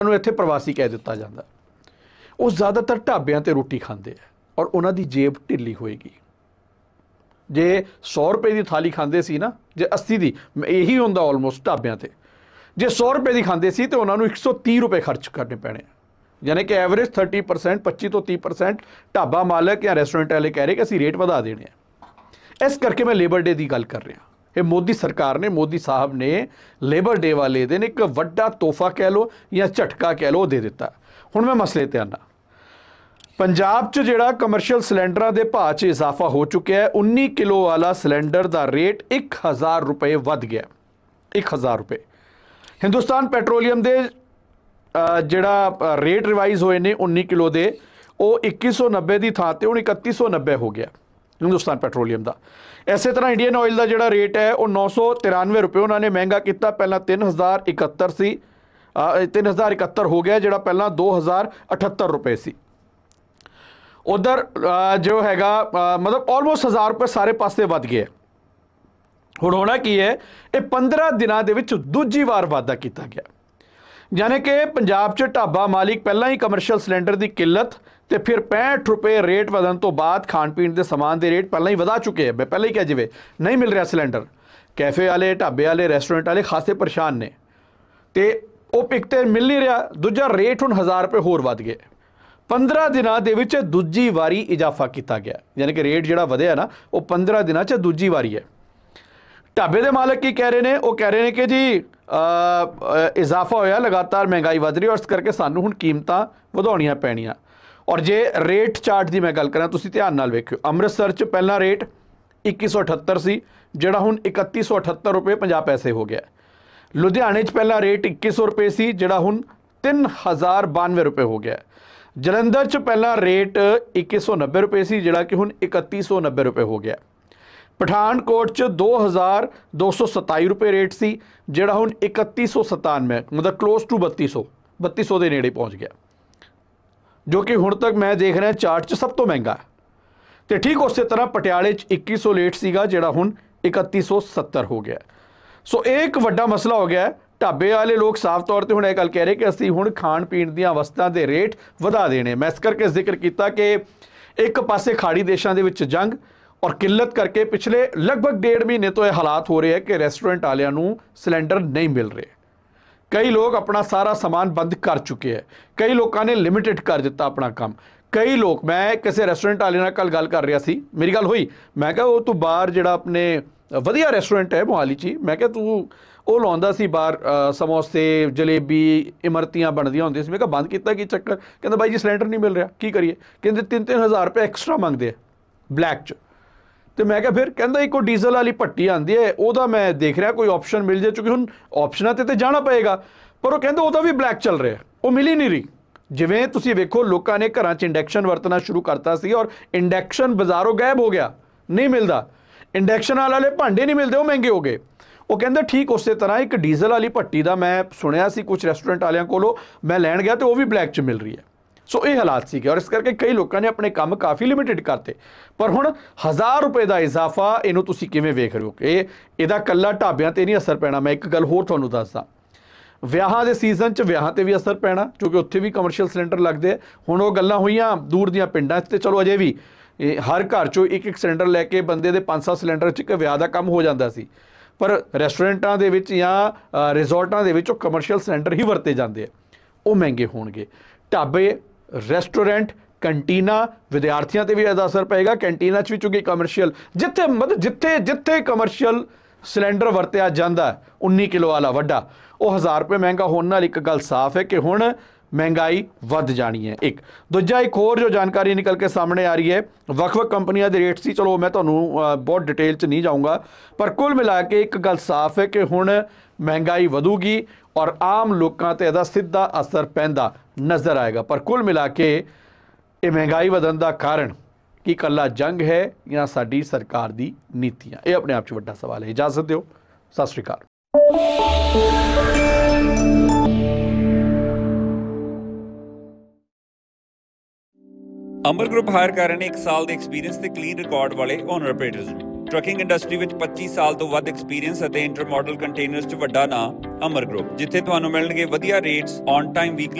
ਨੂੰ ਇੱਥੇ ਪ੍ਰਵਾਸੀ ਕਹਿ ਦਿੱਤਾ ਜਾਂਦਾ। ਉਹ ਜ਼ਿਆਦਾਤਰ ਢਾਬਿਆਂ ਤੇ ਰੋਟੀ ਖਾਂਦੇ ਆ ਔਰ ਉਹਨਾਂ ਦੀ ਜੇਬ ਢਿੱਲੀ ਹੋਏਗੀ। ਜੇ 100 ਰੁਪਏ ਦੀ ਥਾਲੀ ਖਾਂਦੇ ਸੀ ਨਾ, ਜੇ 80 ਦੀ, ਇਹੀ ਹੁੰਦਾ ਆਲਮੋਸਟ ਢਾਬਿਆਂ ਤੇ, ਜੇ 100 ਰੁਪਏ ਦੀ ਖਾਂਦੇ ਸੀ ਤਾਂ ਉਹਨਾਂ ਨੂੰ 130 ਰੁਪਏ ਖਰਚ ਕਰਨੇ ਪੈਣੇ। ਯਾਨੀ ਕਿ ਐਵਰੇਜ 30%, 25 ਤੋਂ 30% ਢਾਬਾ ਮਾਲਕ ਜਾਂ ਰੈਸਟੋਰੈਂਟ ਵਾਲੇ ਕਹਿ ਰਹੇ ਕਿ ਅਸੀਂ ਰੇਟ ਵਧਾ ਦੇਣੇ ਆ। ਇਸ ਕਰਕੇ ਮੈਂ ਲੇਬਰ ਡੇ ਦੀ ਗੱਲ ਕਰ ਰਿਹਾ। ਇਹ ਮੋਦੀ ਸਰਕਾਰ ਨੇ, ਮੋਦੀ ਸਾਹਿਬ ਨੇ ਲੇਬਰ ਡੇ ਵਾਲੇ ਦਿਨ ਇੱਕ ਵੱਡਾ ਤੋਹਫਾ ਕਹਿ ਲਓ ਜਾਂ ਝਟਕਾ ਕਹਿ ਲਓ ਦੇ ਦਿੱਤਾ। ਹੁਣ ਮੈਂ ਮਸਲੇ ਤੇ ਆਉਣਾ। ਪੰਜਾਬ 'ਚ ਜਿਹੜਾ ਕਮਰਸ਼ੀਅਲ ਸਿਲੰਡਰਾਂ ਦੇ ਭਾਅ 'ਚ ਇਜ਼ਾਫਾ ਹੋ ਚੁੱਕਿਆ ਹੈ। 19 ਕਿਲੋ ਵਾਲਾ ਸਿਲੰਡਰ ਦਾ ਰੇਟ 1000 ਰੁਪਏ ਵੱਧ ਗਿਆ। 1000 ਰੁਪਏ। ਹਿੰਦੁਸਤਾਨ ਪੈਟਰੋਲੀਅਮ ਦੇ ਜਿਹੜਾ ਰੇਟ ਰਿਵਾਈਜ਼ ਹੋਏ ਨੇ 19 ਕਿਲੋ ਦੇ, ਉਹ 2190 ਦੀ ਥਾਂ ਤੇ ਹੁਣ 3190 ਹੋ ਗਿਆ ਹਿੰਦੁਸਤਾਨ ਪੈਟਰੋਲੀਅਮ ਦਾ। ਇਸੇ ਤਰ੍ਹਾਂ ਇੰਡੀਅਨ ਆਇਲ ਦਾ ਜਿਹੜਾ ਰੇਟ ਹੈ ਉਹ 993 ਰੁਪਏ ਉਹਨਾਂ ਨੇ ਮਹਿੰਗਾ ਕੀਤਾ। ਪਹਿਲਾਂ 3071 ਸੀ, 3071 ਹੋ ਗਿਆ, ਜਿਹੜਾ ਪਹਿਲਾਂ 2078 ਰੁਪਏ ਸੀ। ਉਧਰ ਜੋ ਹੈਗਾ ਮਤਲਬ ਆਲਮੋਸਟ 1000 ਰੁਪਏ ਸਾਰੇ ਪਾਸੇ ਵੱਧ ਗਏ। ਹੁਣ ਹੋਣਾ ਕੀ ਹੈ, ਇਹ 15 ਦਿਨਾਂ ਦੇ ਵਿੱਚ ਦੂਜੀ ਵਾਰ ਵਾਧਾ ਕੀਤਾ ਗਿਆ। ਯਾਨੀ ਕਿ ਪੰਜਾਬ 'ਚ ਢਾਬਾ ਮਾਲਿਕ ਪਹਿਲਾਂ ਹੀ ਕਮਰਸ਼ੀਅਲ ਸਿਲੰਡਰ ਦੀ ਕਿੱਲਤ ਤੇ ਫਿਰ 65 ਰੁਪਏ ਰੇਟ ਵਧਣ ਤੋਂ ਬਾਅਦ ਖਾਣ ਪੀਣ ਦੇ ਸਮਾਨ ਦੇ ਰੇਟ ਪਹਿਲਾਂ ਹੀ ਵਧਾ ਚੁੱਕੇ ਹੈ। ਮੈਂ ਪਹਿਲਾਂ ਹੀ ਕਿਹਾ, ਜਿਵੇਂ ਨਹੀਂ ਮਿਲ ਰਿਹਾ ਸਿਲੰਡਰ, ਕੈਫੇ ਵਾਲੇ, ਢਾਬੇ ਵਾਲੇ, ਰੈਸਟੋਰੈਂਟ ਵਾਲੇ ਖਾਸੇ ਪਰੇਸ਼ਾਨ ਨੇ ਤੇ ਉਹ ਇੱਕ ਤੇ ਮਿਲ ਨਹੀਂ ਰਿਹਾ, ਦੂਜਾ ਰੇਟ ਹੁਣ 1000 ਰੁਪਏ ਹੋਰ ਵੱਧ ਗਏ। 15 ਦਿਨਾਂ ਦੇ ਵਿੱਚ ਦੂਜੀ ਵਾਰੀ ਇਜ਼ਾਫਾ ਕੀਤਾ ਗਿਆ। ਯਾਨੀ ਕਿ ਰੇਟ ਜਿਹੜਾ ਵਧਿਆ ਨਾ, ਉਹ 15 ਦਿਨਾਂ 'ਚ ਦੂਜੀ ਵਾਰੀ ਹੈ। ਢਾਬੇ ਦੇ ਮਾਲਕ ਕੀ ਕਹਿ ਰਹੇ ਨੇ? ਉਹ ਕਹਿ ਰਹੇ ਨੇ ਕਿ ਜੀ ਇਜ਼ਾਫਾ ਹੋਇਆ, ਲਗਾਤਾਰ ਮਹਿੰਗਾਈ ਵੱਧ ਰਹੀ ਹੈ, ਇਸ ਕਰਕੇ ਸਾਨੂੰ ਹੁਣ ਕੀਮਤਾਂ ਵਧਾਉਣੀਆਂ ਪੈਣੀਆਂ। ਔਰ ਜੇ ਰੇਟ ਚਾਰਟ ਦੀ ਮੈਂ ਗੱਲ ਕਰਾਂ, ਤੁਸੀਂ ਧਿਆਨ ਨਾਲ ਵੇਖਿਓ, ਅੰਮ੍ਰਿਤਸਰ 'ਚ ਪਹਿਲਾਂ ਰੇਟ 2178 ਸੀ, ਜਿਹੜਾ ਹੁਣ 3178 ਰੁਪਏ 50 ਪੈਸੇ ਹੋ ਗਿਆ। ਲੁਧਿਆਣੇ 'ਚ ਪਹਿਲਾਂ ਰੇਟ 2100 ਰੁਪਏ ਸੀ, ਜਿਹੜਾ ਹੁਣ 3092 ਰੁਪਏ ਹੋ ਗਿਆ। ਜਲੰਧਰ 'ਚ ਪਹਿਲਾਂ ਰੇਟ 2190 ਰੁਪਏ ਸੀ, ਜਿਹੜਾ ਕਿ ਹੁਣ 3190 ਰੁਪਏ ਹੋ ਗਿਆ। ਪਠਾਨਕੋਟ 'ਚ 2227 ਰੁਪਏ ਰੇਟ ਸੀ, ਜਿਹੜਾ ਹੁਣ 3197, ਮਤਲਬ ਕਲੋਜ਼ ਟੂ 3200 ਦੇ ਨੇੜੇ ਪਹੁੰਚ ਗਿਆ, ਜੋ ਕਿ ਹੁਣ ਤੱਕ ਮੈਂ ਦੇਖ ਰਿਹਾ ਚਾਰਟ 'ਚ ਸਭ ਤੋਂ ਮਹਿੰਗਾ ਹੈ। ਤੇ ਠੀਕ ਉਸੇ ਤਰ੍ਹਾਂ ਪਟਿਆਲੇ 'ਚ 2100 ਰੇਟ ਸੀਗਾ, ਜਿਹੜਾ ਹੁਣ 3170 ਹੋ ਗਿਆ। ਸੋ ਇਹ ਇੱਕ ਵੱਡਾ ਮਸਲਾ ਹੋ ਗਿਆ ਹੈ। ਢਾਬੇ ਵਾਲੇ ਲੋਕ ਸਾਫ਼ ਤੌਰ ਤੇ ਹੁਣ ਇਹ ਗੱਲ ਕਹਿ ਰਹੇ ਕਿ ਅਸੀਂ ਹੁਣ ਖਾਣ ਪੀਣ ਦੀਆਂ ਵਸਤਾਂ ਦੇ ਰੇਟ ਵਧਾ ਦੇਣੇ। ਮੈਂ ਇਸ ਕਰਕੇ ਜ਼ਿਕਰ ਕੀਤਾ ਕਿ ਇੱਕ ਪਾਸੇ ਖਾੜੀ ਦੇਸ਼ਾਂ ਦੇ ਵਿੱਚ ਜੰਗ ਔਰ ਕਿੱਲਤ ਕਰਕੇ ਪਿਛਲੇ ਲਗਭਗ 1.5 ਮਹੀਨੇ ਤੋਂ ਇਹ ਹਾਲਾਤ ਹੋ ਰਹੇ ਹੈ ਕਿ ਰੈਸਟੋਰੈਂਟ ਵਾਲਿਆਂ ਨੂੰ ਸਿਲੰਡਰ ਨਹੀਂ ਮਿਲ ਰਹੇ। ਕਈ ਲੋਕ ਆਪਣਾ ਸਾਰਾ ਸਮਾਨ ਬੰਦ ਕਰ ਚੁੱਕੇ ਹੈ, ਕਈ ਲੋਕਾਂ ਨੇ ਲਿਮਿਟਿਡ ਕਰ ਦਿੱਤਾ ਆਪਣਾ ਕੰਮ। ਕਈ ਲੋਕ, ਮੈਂ ਕਿਸੇ ਰੈਸਟੋਰੈਂਟ ਵਾਲੇ ਨਾਲ ਕੱਲ ਗੱਲ ਕਰ ਰਿਹਾ ਸੀ, ਮੇਰੀ ਗੱਲ ਹੋਈ, ਮੈਂ ਕਿਹਾ ਉਹ ਤੂੰ ਬਾਹਰ ਜਿਹੜਾ ਆਪਣੇ ਵਧੀਆ ਰੈਸਟੋਰੈਂਟ ਹੈ ਮੋਹਾਲੀ 'ਚ, ਮੈਂ ਕਿਹਾ ਤੂੰ ਉਹ ਲਾਉਂਦਾ ਸੀ ਬਾਹਰ ਸਮੋਸੇ, ਜਲੇਬੀ, ਇਮਰਤੀਆਂ ਬਣਦੀਆਂ ਹੁੰਦੀਆਂ ਸੀ, ਮੈਂ ਕਿਹਾ ਬੰਦ ਕੀਤਾ, ਕੀ ਚੱਕਰ? ਕਹਿੰਦਾ ਬਾਈ ਜੀ ਸਿਲੰਡਰ ਨਹੀਂ ਮਿਲ ਰਿਹਾ, ਕੀ ਕਰੀਏ? ਕਹਿੰਦੇ 3-3000 ਰੁਪਏ ਐਕਸਟਰਾ ਮੰਗਦੇ ਆ ਬਲੈਕ 'ਚ। ਤੇ ਮੈਂ ਕਿਹਾ ਫਿਰ? ਕਹਿੰਦਾ ਇੱਕ ਉਹ ਡੀਜ਼ਲ ਵਾਲੀ ਭੱਟੀ ਆਉਂਦੀ ਹੈ, ਉਹਦਾ ਮੈਂ ਦੇਖ ਰਿਹਾ ਕੋਈ ਆਪਸ਼ਨ ਮਿਲ ਜਾਏ, ਕਿਉਂਕਿ ਹੁਣ ਆਪਸ਼ਨਾਂ ਤੇ ਜਾਣਾ ਪਏਗਾ, ਪਰ ਉਹ ਕਹਿੰਦਾ ਉਹਦਾ ਵੀ ਬਲੈਕ ਚੱਲ ਰਿਹਾ, ਉਹ ਮਿਲ ਹੀ ਨਹੀਂ ਰਹੀ। ਜਿਵੇਂ ਤੁਸੀਂ ਵੇਖੋ, ਲੋਕਾਂ ਨੇ ਘਰਾਂ 'ਚ ਇੰਡਕਸ਼ਨ ਵਰਤਣਾ ਸ਼ੁਰੂ ਕਰਤਾ ਸੀ ਔਰ ਇੰਡਕਸ਼ਨ ਬਾਜ਼ਾਰੋਂ ਗਾਇਬ ਹੋ ਗਿਆ, ਨਹੀਂ ਮਿਲਦਾ। ਇੰਡਕਸ਼ਨ ਵਾਲੇ ਭਾਂਡੇ ਨਹੀਂ ਮਿਲਦੇ, ਉਹ ਮਹਿੰਗੇ ਹੋ ਗਏ। ਉਹ ਕਹਿੰਦਾ ਠੀਕ ਉਸੇ ਤਰ੍ਹਾਂ ਇੱਕ ਡੀਜ਼ਲ ਵਾਲੀ ਭੱਟੀ ਦਾ ਮੈਂ ਸੁਣਿਆ ਸੀ ਕੁਝ ਰੈਸਟੋਰੈਂਟ ਵਾਲਿਆਂ ਕੋਲੋਂ, ਮੈਂ ਲੈਣ ਗਿਆ ਤੇ ਉਹ ਵੀ ਬਲੈਕ 'ਚ ਮਿਲ ਰਹੀ ਹੈ। ਸੋ ਇਹ ਹਾਲਾਤ ਸੀਗੇ ਔਰ ਇਸ ਕਰਕੇ ਕਈ ਲੋਕਾਂ ਨੇ ਆਪਣੇ ਕੰਮ ਕਾਫੀ ਲਿਮਿਟਿਡ ਕਰਤੇ। ਪਰ ਹੁਣ 1000 ਰੁਪਏ ਦਾ ਇਜ਼ਾਫਾ, ਇਹਨੂੰ ਤੁਸੀਂ ਕਿਵੇਂ ਵੇਖ ਰਹੇ ਹੋ ਕਿ ਇਹਦਾ ਕੱਲਾ ਢਾਬਿਆਂ ਤੇ ਨਹੀਂ ਅਸਰ ਪੈਣਾ? ਮੈਂ ਇੱਕ ਗੱਲ ਹੋਰ ਤੁਹਾਨੂੰ ਦੱਸਦਾ, ਵਿਆਹਾਂ ਦੇ ਸੀਜ਼ਨ 'ਚ ਵਿਆਹਾਂ ਤੇ ਵੀ ਅਸਰ ਪੈਣਾ, ਕਿਉਂਕਿ ਉੱਥੇ ਵੀ ਕਮਰਸ਼ੀਅਲ ਸਿਲੰਡਰ ਲੱਗਦੇ। ਹੁਣ ਉਹ ਗੱਲਾਂ ਹੋਈਆਂ ਦੂਰ ਦੀਆਂ ਪਿੰਡਾਂ 'ਚ, ਤੇ ਚਲੋ ਅਜੇ ਵੀ ਹਰ ਘਰ 'ਚੋਂ ਇੱਕ ਸਿਲੰਡਰ ਲੈ ਕੇ ਬੰਦੇ ਦੇ 5-7 ਸਿਲੰਡਰ 'ਚ ਇੱਕ ਵਿਆਹ ਦਾ ਕੰਮ ਹੋ ਜਾਂਦਾ ਸੀ। ਪਰ ਰੈਸਟੋਰੈਂਟਾਂ ਦੇ ਵਿੱਚ ਜਾਂ ਰਿਜ਼ੋਰਟਾਂ ਦੇ ਵਿੱਚ ਉਹ ਕਮਰਸ਼ੀਅਲ ਸਿਲੰਡਰ ਹੀ ਵਰਤੇ ਜਾਂਦੇ ਆ, ਉਹ ਮਹਿੰਗੇ ਹੋਣਗੇ। ਢਾਬੇ, ਰੈਸਟੋਰੈਂਟ, ਕੰਟੀਨਾ, ਵਿਦਿਆਰਥੀਆਂ ਤੇ ਵੀ ਇਹਦਾ ਅਸਰ ਪਏਗਾ। ਕੰਟੀਨਾ 'ਚ ਵੀ ਚੁੱਕੀ ਕਮਰਸ਼ੀਅਲ, ਜਿੱਥੇ ਮਤਲਬ ਜਿੱਥੇ ਕਮਰਸ਼ੀਅਲ ਸਿਲੰਡਰ ਵਰਤਿਆ ਜਾਂਦਾ 19 ਕਿਲੋ ਵਾਲਾ ਵੱਡਾ, ਉਹ 1000 ਰੁਪਏ ਮਹਿੰਗਾ ਹੋਣ ਨਾਲ ਇੱਕ ਗੱਲ ਸਾਫ਼ ਹੈ ਕਿ ਹੁਣ ਮਹਿੰਗਾਈ ਵੱਧ ਜਾਣੀ ਹੈ। ਦੂਜਾ ਇੱਕ ਹੋਰ ਜੋ ਜਾਣਕਾਰੀ ਨਿਕਲ ਕੇ ਸਾਹਮਣੇ ਆ ਰਹੀ ਹੈ, ਵੱਖ-ਵੱਖ ਕੰਪਨੀਆਂ ਦੇ ਰੇਟ ਸੀ, ਚਲੋ ਮੈਂ ਤੁਹਾਨੂੰ ਬਹੁਤ ਡਿਟੇਲ 'ਚ ਨਹੀਂ ਜਾਊਂਗਾ, ਪਰ ਕੁੱਲ ਮਿਲਾ ਕੇ ਇੱਕ ਗੱਲ ਸਾਫ਼ ਹੈ ਕਿ ਹੁਣ ਮਹਿੰਗਾਈ ਵਧੂਗੀ ਔਰ ਆਮ ਲੋਕਾਂ ਤੇ ਇਹਦਾ ਸਿੱਧਾ ਅਸਰ ਪੈਂਦਾ ਨਜ਼ਰ ਆਏਗਾ। ਪਰ ਕੁੱਲ ਮਿਲਾ ਕੇ ਇਹ ਮਹਿੰਗਾਈ ਵਧਣ ਦਾ ਕਾਰਨ ਕੀ ਇਕੱਲਾ ਜੰਗ ਹੈ ਜਾਂ ਸਾਡੀ ਸਰਕਾਰ ਦੀ ਨੀਤੀਆਂ? ਇਹ ਆਪਣੇ ਆਪ 'ਚ ਵੱਡਾ ਸਵਾਲ ਹੈ। ਇਜਾਜ਼ਤ ਦਿਓ, ਸਤਿ ਸ਼੍ਰੀ ਅਕਾਲ। ਅਮਰ ਗਰੁੱਪ ਹਾਇਰ ਕਰ ਰਹੇ ਨੇ 1 ਸਾਲ ਦੇ ਐਕਸਪੀਰੀਅੰਸ ਤੇ ਕਲੀਨ ਰਿਕਾਰਡ ਵਾਲੇ ਓਨਰ ਆਪਰੇਟਰਸ ਨੂੰ। ਟਰੱਕਿੰਗ ਇੰਡਸਟਰੀ ਵਿੱਚ 25 ਸਾਲ ਤੋਂ ਵੱਧ ਐਕਸਪੀਰੀਅੰਸ ਅਤੇ ਇੰਟਰਮੋਡਲ ਕੰਟੇਨਰਸ 'ਚ ਵੱਡਾ ਨਾਂ ਅਮਰ ਗਰੁੱਪ, ਜਿੱਥੇ ਤੁਹਾਨੂੰ ਮਿਲਣਗੇ ਵਧੀਆ ਰੇਟਸ, ਔਨ ਟਾਈਮ ਵੀਕਲੀ